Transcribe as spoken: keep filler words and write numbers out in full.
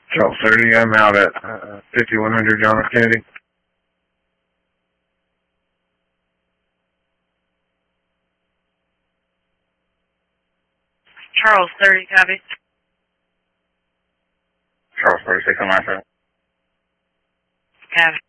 Charles thirty, I'm out at uh, fifty-one hundred John F. Kennedy. Charles thirty, copy. Charles thirty-six, I'm out. Copy.